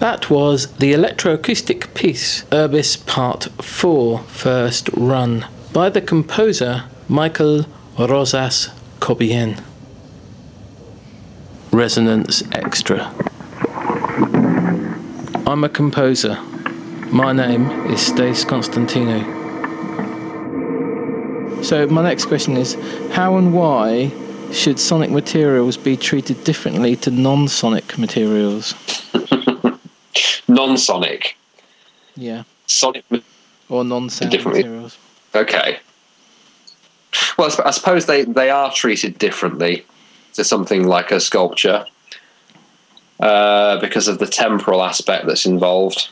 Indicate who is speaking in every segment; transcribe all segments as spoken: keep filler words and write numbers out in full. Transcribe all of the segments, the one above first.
Speaker 1: That was the electroacoustic piece Urbis Part four, First Run, by the composer Michael Rosas Cobian. Resonance Extra. I'm a composer. My name is Stace Constantino. So my next question is, how and why should sonic materials be treated differently to non-sonic materials?
Speaker 2: Non-sonic?
Speaker 1: Yeah.
Speaker 2: Sonic
Speaker 1: or non-sound materials.
Speaker 2: Okay. Well, I suppose they, they are treated differently to something like a sculpture uh, because of the temporal aspect that's involved.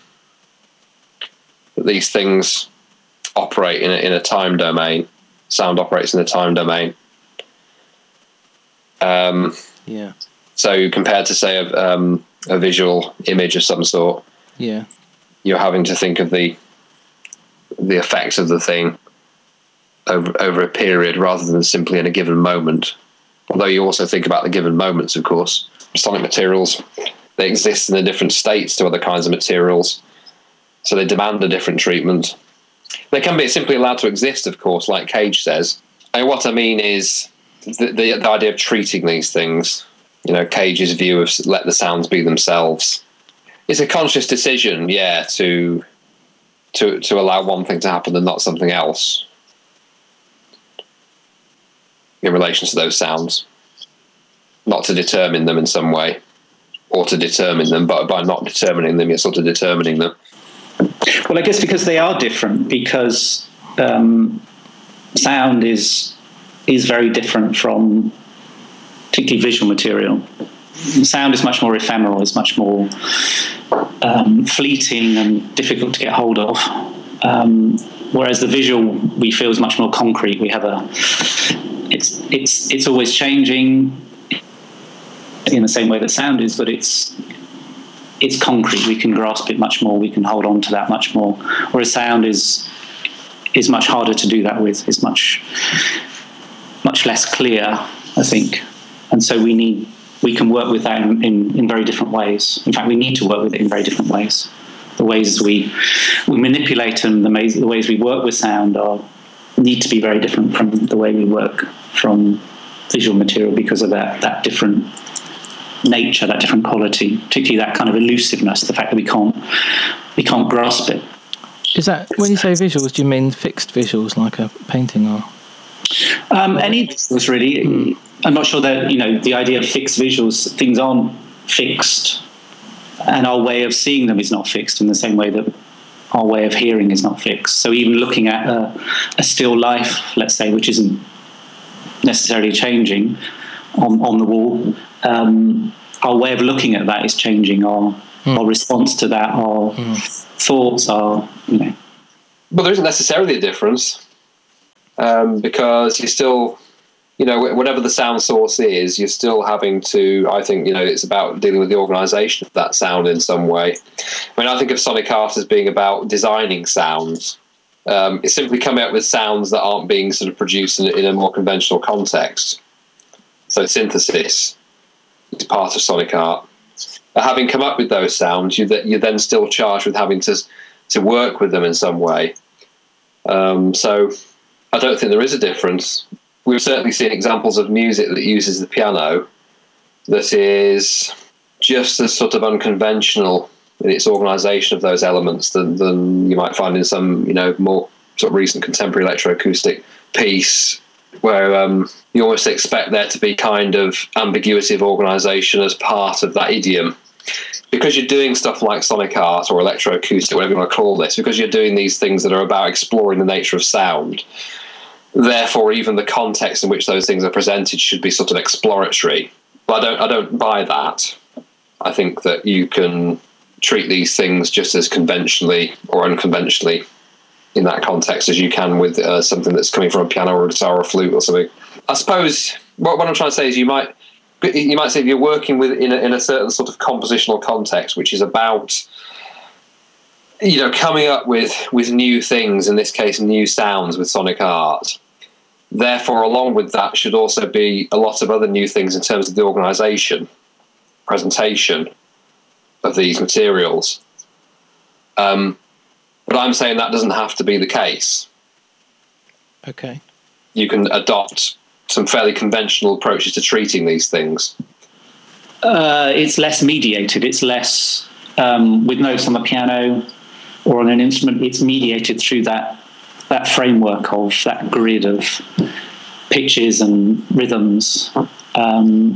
Speaker 2: These things operate in a, in a time domain. Sound operates in a time domain. Um,
Speaker 1: yeah.
Speaker 2: So compared to, say, a, um, a visual image of some sort,
Speaker 1: yeah,
Speaker 2: you're having to think of the the effects of the thing over over a period rather than simply in a given moment. Although you also think about the given moments, of course. Sonic materials, they exist in a different states to other kinds of materials, so they demand a different treatment. They can be simply allowed to exist, of course, like Cage says. And what I mean is the, the, the idea of treating these things. You know, Cage's view of let the sounds be themselves. It's a conscious decision, yeah, to to to allow one thing to happen and not something else in relation to those sounds. Not to determine them in some way, or to determine them, but by not determining them, you're sort of determining them.
Speaker 3: Well, I guess because they are different, because um, sound is is very different from particularly visual material. Sound is much more ephemeral, it's much more um, fleeting and difficult to get hold of. Um, whereas the visual we feel is much more concrete. We have a, it's it's it's always changing in the same way that sound is, but it's it's concrete. We can grasp it much more. We can hold on to that much more. Whereas sound is is much harder to do that with. It's much much less clear, I think. And so we need, we can work with that in, in, in very different ways. In fact, we need to work with it in very different ways. The ways we we manipulate and the ways, the ways we work with sound are need to be very different from the way we work from visual material because of that that different nature, that different quality, particularly that kind of elusiveness, the fact that we can't we can't grasp it.
Speaker 1: Is that, when you say visuals, do you mean fixed visuals like a painting or?
Speaker 3: Um, any visuals really. Mm. I'm not sure that, you know, the idea of fixed visuals, things aren't fixed, and our way of seeing them is not fixed in the same way that our way of hearing is not fixed. So even looking at a, a still life, let's say, which isn't necessarily changing on, on the wall, um, our way of looking at that is changing. Our, mm. our response to that, our mm. thoughts, our, you know.
Speaker 2: Well, there isn't necessarily a difference. Um, because you're still, you know, whatever the sound source is, you're still having to, I think, you know, it's about dealing with the organisation of that sound in some way. I mean, I think of sonic art as being about designing sounds. Um, it's simply coming up with sounds that aren't being sort of produced in, in a more conventional context. So synthesis is part of sonic art. But having come up with those sounds, you th- you're then still charged with having to to work with them in some way. Um, so... I don't think there is a difference. We've certainly seen examples of music that uses the piano that is just as sort of unconventional in its organisation of those elements than, than you might find in some, you know, more sort of recent contemporary electroacoustic piece, where um, you almost expect there to be kind of ambiguity of organisation as part of that idiom. Because you're doing stuff like sonic art or electroacoustic, whatever you want to call this, because you're doing these things that are about exploring the nature of sound, therefore even the context in which those things are presented should be sort of exploratory. But I don't, I don't buy that. I think that you can treat these things just as conventionally or unconventionally in that context as you can with uh, something that's coming from a piano or a guitar or a flute or something. I suppose what, what I'm trying to say is you might... You might say if you're working with in a, in a certain sort of compositional context, which is about, you know, coming up with, with new things, in this case, new sounds with sonic art. Therefore, along with that should also be a lot of other new things in terms of the organisation, presentation, of these materials. Um, but I'm saying that doesn't have to be the case.
Speaker 1: Okay.
Speaker 2: You can adopt some fairly conventional approaches to treating these things.
Speaker 3: Uh, it's less mediated. It's less um, with notes on the piano or on an instrument. It's mediated through that that framework of that grid of pitches and rhythms, um,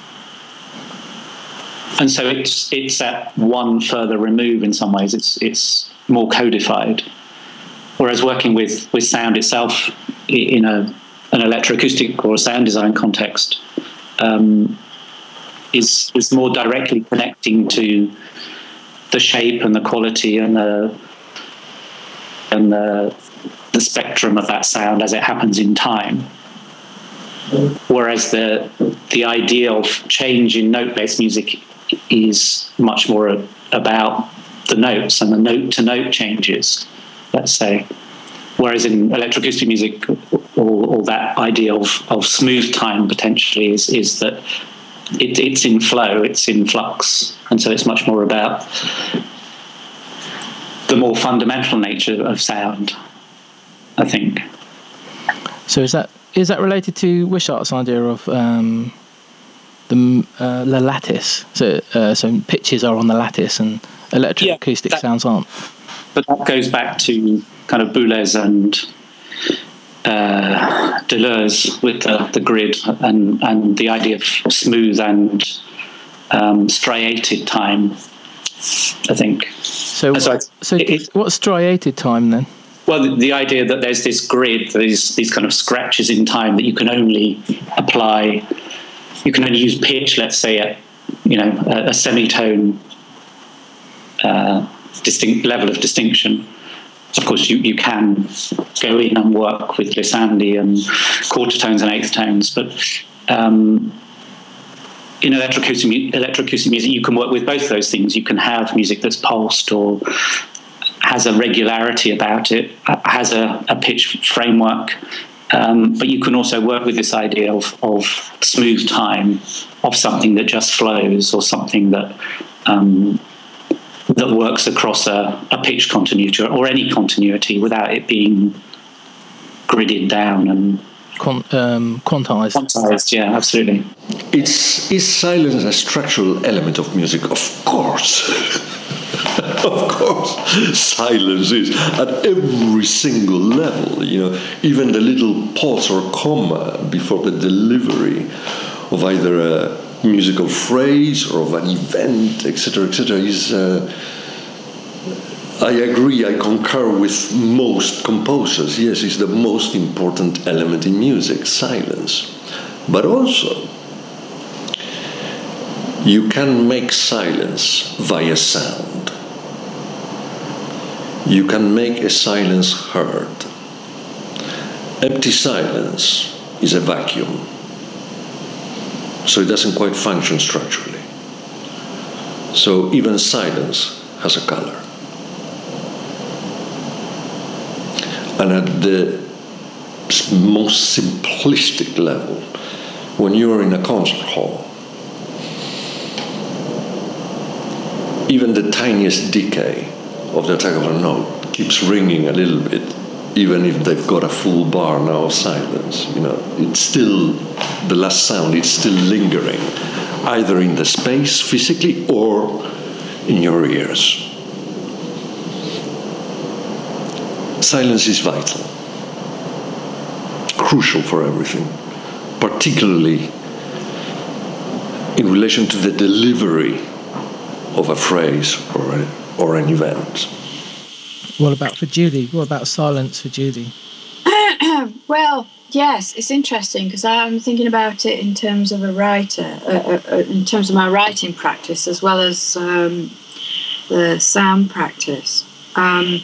Speaker 3: and so it's it's at one further remove in some ways. It's it's more codified. Whereas working with, with sound itself in a an electroacoustic or a sound design context um, is is more directly connecting to the shape and the quality and the and the, the spectrum of that sound as it happens in time. Whereas the the idea of change in note-based music is much more about the notes and the note-to-note changes, let's say. Whereas in electroacoustic music, all, all that idea of, of smooth time potentially is, is that it, it's in flow, it's in flux. And so it's much more about the more fundamental nature of sound, I think.
Speaker 1: So is that is that related to Wishart's idea of um, the uh, the lattice? So uh, so pitches are on the lattice and electroacoustic yeah, that, sounds aren't.
Speaker 3: But that goes back to kind of Boulez and uh, Deleuze with the, the grid and, and the idea of smooth and um, striated time, I think.
Speaker 1: So,
Speaker 3: so, I,
Speaker 1: so
Speaker 3: it,
Speaker 1: what's striated time then?
Speaker 3: Well, the, the idea that there's this grid, these these kind of scratches in time that you can only apply, you can only use pitch, let's say, at you know a, a semitone uh, distinct level of distinction. Of course, you, you can go in and work with glissandi and quarter tones and eighth tones, but um, in electroacoustic, electroacoustic music, you can work with both those things. You can have music that's pulsed or has a regularity about it, has a, a pitch framework, um, but you can also work with this idea of, of smooth time, of something that just flows or something that um, that works across a, a pitch continuity or any continuity without it being gridded down and
Speaker 1: Quant, um, quantized.
Speaker 3: Quantized, yeah, absolutely.
Speaker 4: It's, is silence a structural element of music? Of course. Of course, silence is at every single level, you know, even the little pause or comma before the delivery of either a musical phrase or of an event, et cetera, et cetera, is, uh, I agree, I concur with most composers. Yes, it's the most important element in music, silence. But also, you can make silence via sound. You can make a silence heard. Empty silence is a vacuum, so it doesn't quite function structurally. So even silence has a color. And at the most simplistic level, when you're in a concert hall, even the tiniest decay of the attack of a note keeps ringing a little bit, even if they've got a full bar now of silence. You know, it's still the last sound. It's still lingering, either in the space physically or in your ears. Silence is vital, crucial for everything, particularly in relation to the delivery of a phrase or a or an event.
Speaker 1: What about for Judy? What about silence for Judy?
Speaker 5: Well, yes, it's interesting because I'm thinking about it in terms of a writer, uh, uh, in terms of my writing practice as well as um, the sound practice. Um,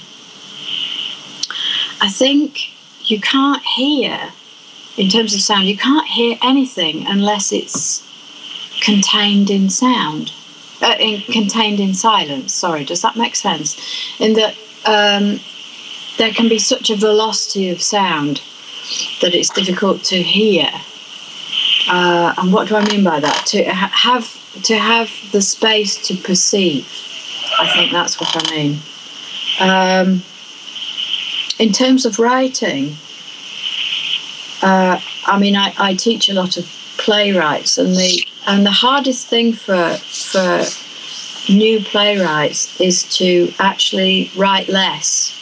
Speaker 5: I think you can't hear, in terms of sound, you can't hear anything unless it's contained in sound. Uh, in, contained in silence, sorry, does that make sense? In that um, there can be such a velocity of sound that it's difficult to hear. Uh, and what do I mean by that? To ha- have to have the space to perceive. I think that's what I mean. Um, in terms of writing, uh, I mean, I, I teach a lot of playwrights, and the and the hardest thing for for new playwrights is to actually write less.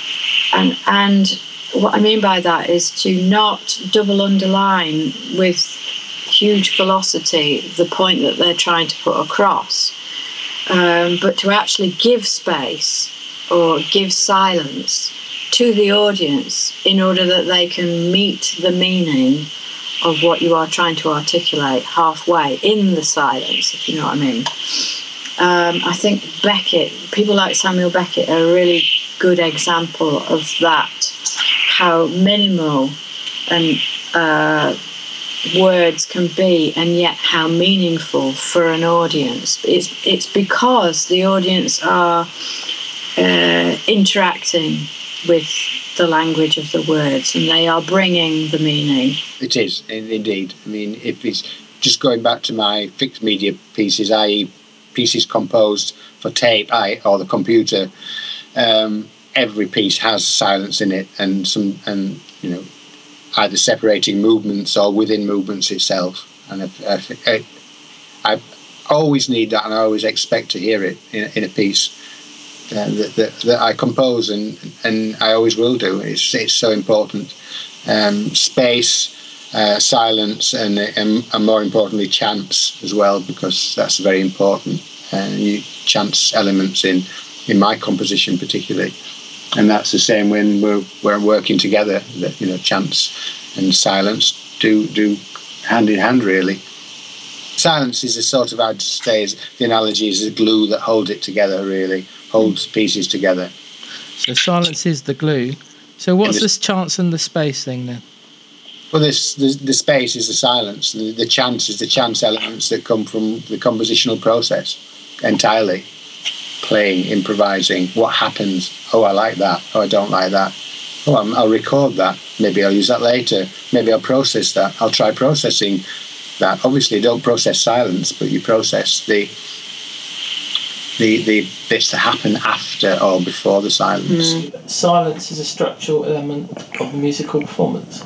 Speaker 5: And and what I mean by that is to not double underline with huge velocity the point that they're trying to put across, um, but to actually give space or give silence to the audience in order that they can meet the meaning of what you are trying to articulate halfway in the silence, if you know what I mean. Um, I think Beckett, people like Samuel Beckett are a really good example of that, how minimal and uh, words can be and yet how meaningful for an audience. It's, it's because the audience are uh, interacting with the language of the words and they are bringing the meaning.
Speaker 6: It is, indeed. I mean, if it's just going back to my fixed media pieces, that is pieces composed for tape I, or the computer, um, every piece has silence in it, and some, and you know, either separating movements or within movements itself. And I, I, I always need that, and I always expect to hear it in, in a piece uh, that, that that I compose, and and I always will do. It's it's so important. Um, space. Uh, silence and, and and more importantly chance as well, because that's very important, and you chance elements in in my composition particularly, and that's the same when we're we're working together, that you know chance and silence do do hand in hand really. Silence is a sort of, I'd say, is, the analogy is the glue that holds it together, really holds pieces together.
Speaker 1: So silence is the glue. So what's this chance and the space thing then?
Speaker 6: Well, this the, the space is the silence. The, the chance is the chance elements that come from the compositional process entirely. Playing, improvising, what happens? Oh, I like that. Oh, I don't like that. Oh, I'm, I'll record that. Maybe I'll use that later. Maybe I'll process that. I'll try processing that. Obviously, don't process silence, but you process the the the bits that happen after or before the silence.
Speaker 1: Mm. Silence is a structural element of the musical performance.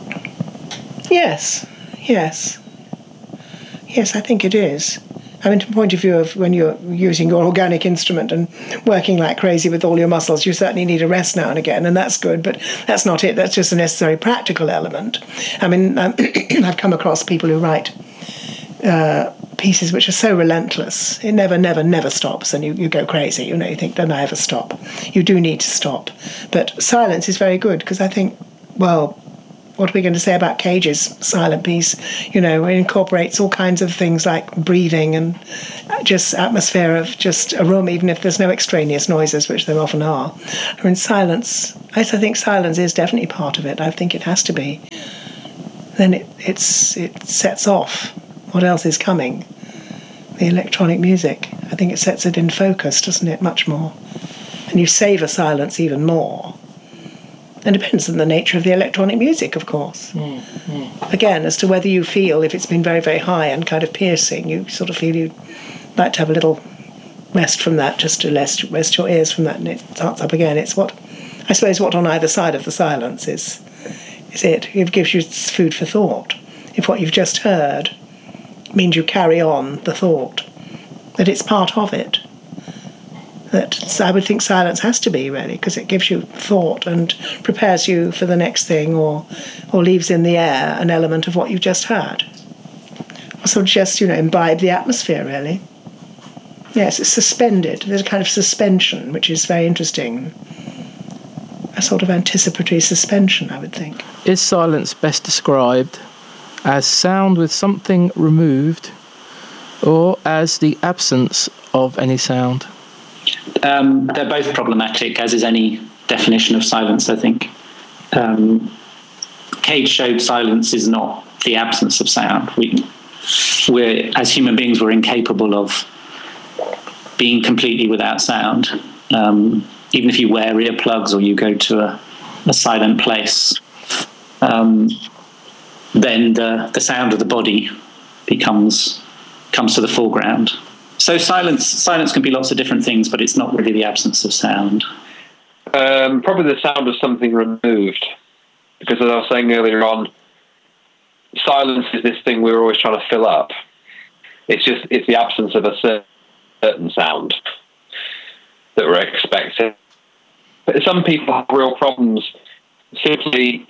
Speaker 7: Yes, yes. Yes, I think it is. I mean, from the point of view of when you're using your organic instrument and working like crazy with all your muscles, you certainly need a rest now and again, and that's good, but that's not it. That's just a necessary practical element. I mean, um, I've come across people who write uh, pieces which are so relentless. It never, never, never stops, and you, you go crazy. You know, you think, don't I ever stop? You do need to stop. But silence is very good, because I think, well, what are we going to say about Cage's silent piece? You know, it incorporates all kinds of things like breathing and just atmosphere of just a room, even if there's no extraneous noises, which there often are. I mean, silence, I think silence is definitely part of it. I think it has to be. Then it it's it sets off what else is coming. The electronic music, I think it sets it in focus, doesn't it, much more. And you savour silence even more. And it depends on the nature of the electronic music, of course. Mm, mm. Again, as to whether you feel, if it's been very, very high and kind of piercing, you sort of feel you'd like to have a little rest from that, just to rest, rest your ears from that, and it starts up again. It's what, I suppose, what on either side of the silence is, is it. It gives you food for thought. If what you've just heard means you carry on the thought, that it's part of it. That I would think silence has to be, really, because it gives you thought and prepares you for the next thing, or or leaves in the air an element of what you've just heard. Or sort of just, you know, imbibe the atmosphere, really. Yes, it's suspended. There's a kind of suspension, which is very interesting. A sort of anticipatory suspension, I would think.
Speaker 1: Is silence best described as sound with something removed, or as the absence of any sound?
Speaker 3: Um, they're both problematic, as is any definition of silence, I think. Um, Cage showed silence is not the absence of sound. We, we're, as human beings, we're incapable of being completely without sound. Um, even if you wear earplugs or you go to a, a silent place, um, then the, the sound of the body becomes comes to the foreground. So silence silence can be lots of different things, but it's not really the absence of sound.
Speaker 2: Um, probably the sound of something removed. Because as I was saying earlier on, silence is this thing we're always trying to fill up. It's just, it's the absence of a certain sound that we're expecting. But some people have real problems simply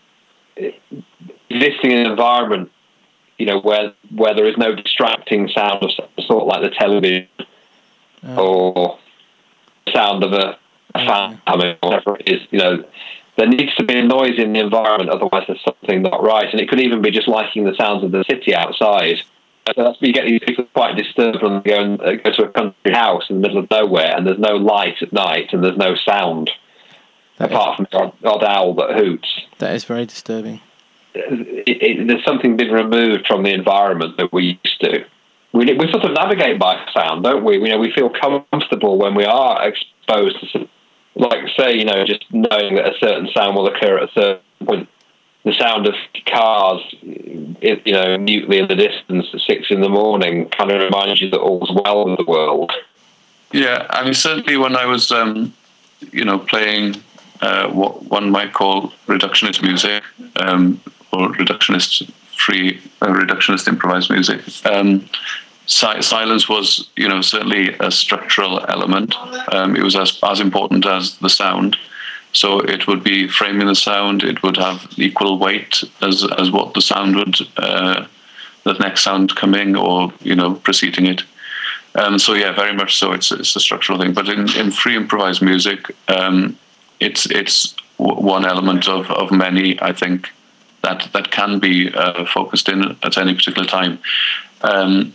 Speaker 2: existing in an environment, you know, where where there is no distracting sound of some sort, like the television oh. or the sound of a, a fan, I mean, whatever it is, you know. There needs to be a noise in the environment, otherwise there's something not right. And it could even be just liking the sounds of the city outside. So that's where you get these people quite disturbed when they go, and, uh, go to a country house in the middle of nowhere and there's no light at night and there's no sound, that apart is, from the odd, odd owl that hoots.
Speaker 1: That is very disturbing.
Speaker 2: It, it, there's something been removed from the environment that we used to. We, we sort of navigate by sound, don't we? You know, we feel comfortable when we are exposed to some, like, say, you know, just knowing that a certain sound will occur at a certain point. The sound of cars, you know, mutely in the distance at six in the morning kind of reminds you that all's well with the world.
Speaker 8: Yeah, I mean, certainly when I was, um, you know, playing uh, what one might call reductionist music, um, or reductionist free, uh, reductionist improvised music, um, Si- silence was, you know, certainly a structural element. Um, it was as as important as the sound. So it would be framing the sound. It would have equal weight as as what the sound would, uh, the next sound coming or, you know, preceding it. Um, so yeah, very much so. It's it's a structural thing. But in, in free improvised music, um, it's it's w- one element of, of many, I think, that that can be uh, focused in at any particular time. Um,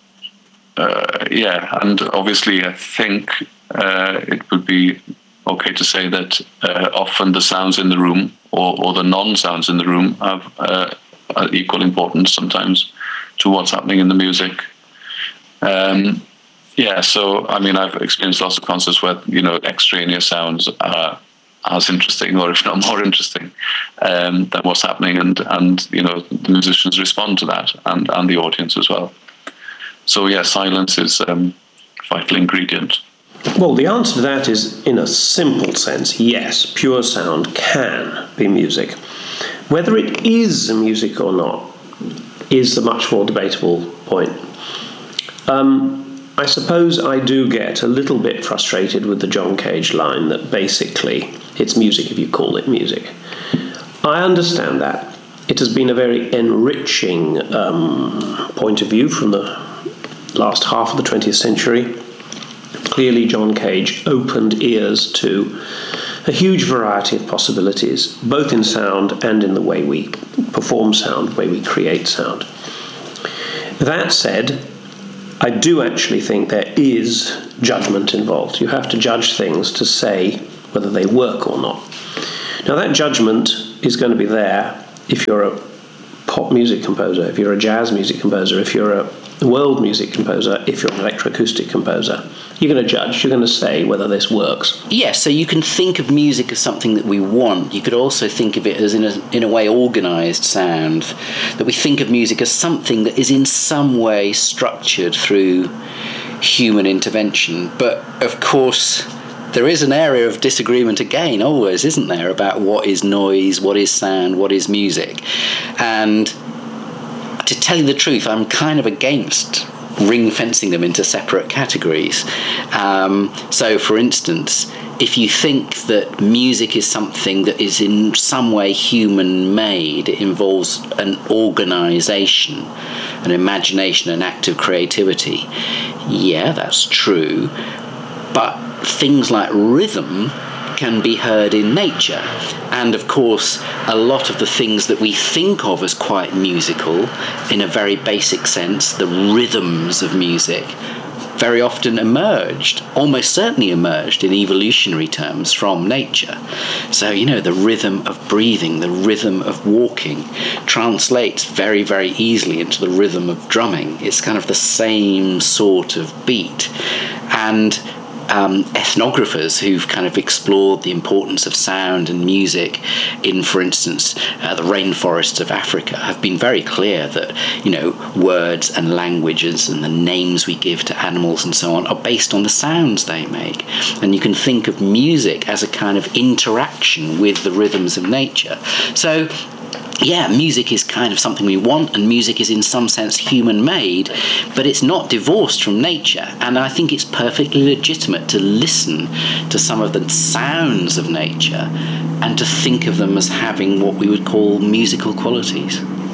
Speaker 8: Uh, yeah, and obviously I think uh, it would be okay to say that uh, often the sounds in the room or, or the non-sounds in the room have uh, equal importance sometimes to what's happening in the music. Um, yeah, so, I mean, I've experienced lots of concerts where, you know, extraneous sounds are as interesting, or if not more interesting, um, than what's happening, and, and, you know, the musicians respond to that, and, and the audience as well. So, yeah, silence is a um, vital ingredient.
Speaker 9: Well, the answer to that is, in a simple sense, yes, pure sound can be music. Whether it is music or not is a much more debatable point. Um, I suppose I do get a little bit frustrated with the John Cage line that basically it's music if you call it music. I understand that. It has been a very enriching um, point of view from the last half of the twentieth century. Clearly, John Cage opened ears to a huge variety of possibilities, both in sound and in the way we perform sound, the way we create sound. That said, I do actually think there is judgment involved. You have to judge things to say whether they work or not. Now, that judgment is going to be there if you're a pop music composer, if you're a jazz music composer, if you're a world music composer, if you're an electroacoustic composer. You're going to judge, you're going to say whether this works.
Speaker 10: Yes, so you can think of music as something that we want. You could also think of it as, in a, in a way, organised sound. That we think of music as something that is in some way structured through human intervention. But, of course, there is an area of disagreement again, always, isn't there, about what is noise, what is sound, what is music. And to tell you the truth, I'm kind of against ring fencing them into separate categories. Um, so, for instance, if you think that music is something that is in some way human-made, it involves an organisation, an imagination, an act of creativity, yeah, that's true. But things like rhythm can be heard in nature. And of course, a lot of the things that we think of as quite musical, in a very basic sense, the rhythms of music, very often emerged, almost certainly emerged in evolutionary terms from nature. So, you know, the rhythm of breathing, the rhythm of walking translates very, very easily into the rhythm of drumming. It's kind of the same sort of beat. And um, ethnographers who've kind of explored the importance of sound and music in, for instance, uh, the rainforests of Africa have been very clear that, you know, words and languages and the names we give to animals and so on are based on the sounds they make. And you can think of music as a kind of interaction with the rhythms of nature. So, yeah, music is kind of something we want, and music is in some sense human-made, but it's not divorced from nature. And I think it's perfectly legitimate to listen to some of the sounds of nature and to think of them as having what we would call musical qualities.